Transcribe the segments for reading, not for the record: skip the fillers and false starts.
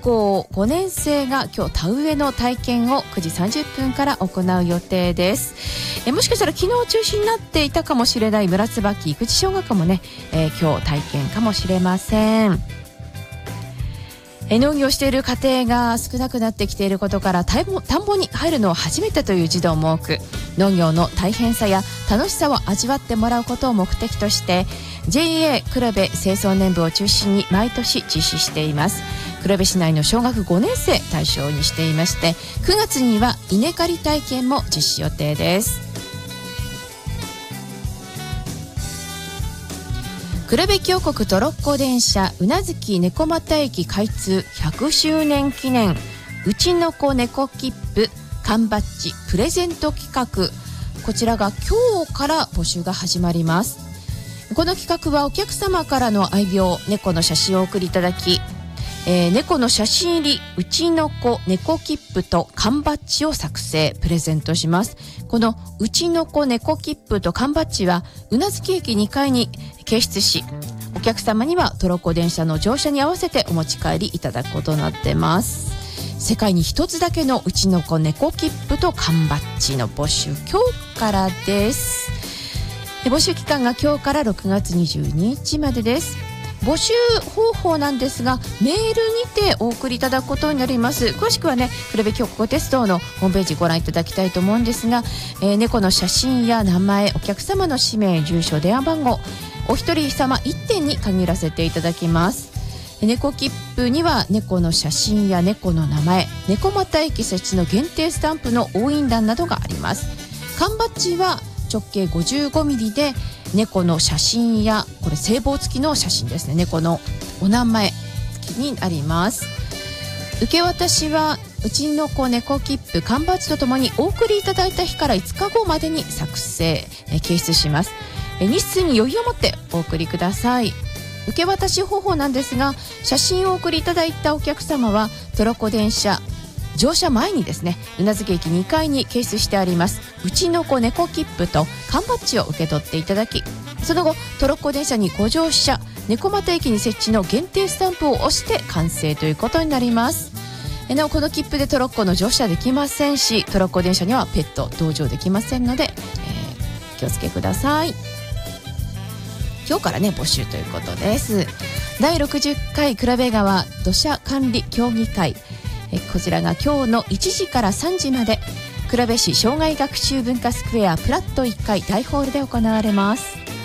校5年生が今日田植えの体験を9時30分から行う予定です。もしかしたら昨日中止になっていたかもしれない村椿育児小学校もね、今日体験かもしれません。農業している家庭が少なくなってきていることから田んぼに入るのを初めてという児童も多く、農業の大変さや楽しさを味わってもらうことを目的として JA 黒部清掃年部を中心に毎年実施しています。黒部市内の小学5年生対象にしていまして、9月には稲刈り体験も実施予定です。黒部峡谷トロッコ電車宇奈月猫又駅開通100周年記念うちの子猫切符缶バッジプレゼント企画、こちらが今日から募集が始まります。この企画はお客様からの愛病猫の写真をお送りいただき、猫の写真入りうちの子猫切符と缶バッジを作成プレゼントします。このうちの子猫切符と缶バッジは宇奈月駅2階に掲出し、お客様にはトロッコ電車の乗車に合わせてお持ち帰りいただくことになってます。世界に一つだけのうちの子猫切符と缶バッジの募集、今日からです。募集期間が今日から6月22日までです。募集方法なんですが、メールにてお送りいただくことになります。詳しくはね、黒部峡谷鉄道のホームページご覧いただきたいと思うんですが、猫の写真や名前、お客様の氏名、住所、電話番号、お一人様1点に限らせていただきます。猫切符には猫の写真や猫の名前、猫又駅設置の限定スタンプの押印欄などがあります。缶バッジは直径55ミリで猫の写真や、これ製棒付きの写真ですね、猫のお名前付きになります。受け渡しはうちの子猫切符缶バッジとともにお送りいただいた日から5日後までに作成、掲出します。日数に余裕を持ってお送りください。受け渡し方法なんですが、写真をお送りいただいたお客様はトロッコ電車乗車前にですね、宇奈月駅2階に掲出してありますうちの子猫切符と缶バッジを受け取っていただき、その後トロッコ電車にご乗車、猫又駅に設置の限定スタンプを押して完成ということになります。なおこの切符でトロッコの乗車できませんし、トロッコ電車にはペット同乗できませんので、気をつけください。今日からね募集ということです。第60回黒部川土砂管理協議会、こちらが今日の1時から3時まで黒部市障害学習文化スクエアプラット1階大ホールで行われます。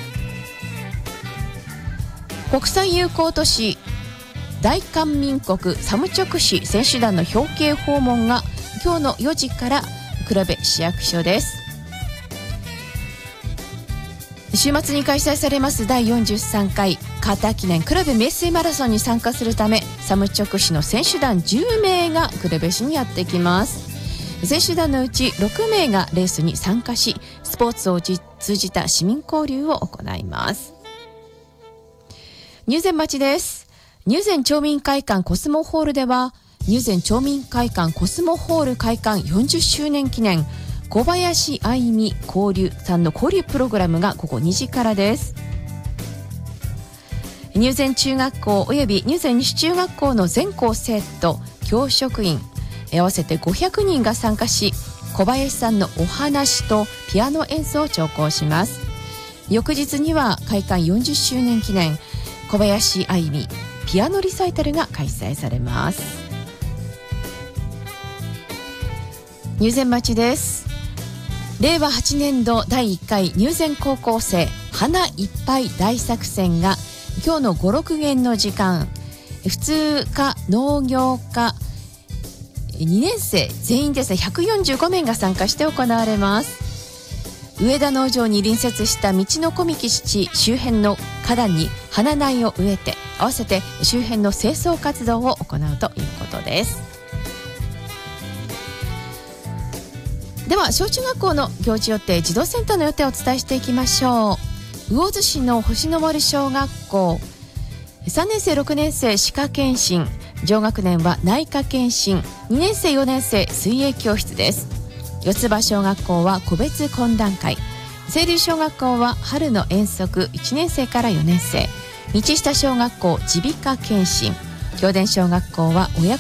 国際友好都市大韓民国サムチョク市選手団の表敬訪問が今日の4時から黒部市役所です。週末に開催されます第43回カーター記念黒部名水マラソンに参加するため、サムチョク市の選手団10名が黒部市にやってきます。選手団のうち6名がレースに参加し、スポーツを通じた市民交流を行います。入善町です。入善町民会館コスモホールでは、入善町民会館コスモホール開館40周年記念小林愛美交流さんの交流プログラムが午後2時からです。入善中学校および入善西中学校の全校生徒教職員合わせて500人が参加し、小林さんのお話とピアノ演奏を聴講します。翌日には開館40周年記念小林愛美ピアノリサイタルが開催されます。入善町です。令和8年度第1回入善高校生花いっぱい大作戦が今日の5、6限の時間、普通科農業科2年生全員ですね、145名が参加して行われます。上田農場に隣接した道の小道地周辺の花壇に花苗を植えて、合わせて周辺の清掃活動を行うということです。では小中学校の行事予定、児童センターの予定をお伝えしていきましょう。魚津市の星の森小学校、3年生6年生歯科検診、上学年は内科検診、2年生4年生水泳教室です。四つ葉小学校は個別懇談会、清流小学校は春の遠足1年生から4年生、道下小学校耳鼻科検診、京田小学校は親子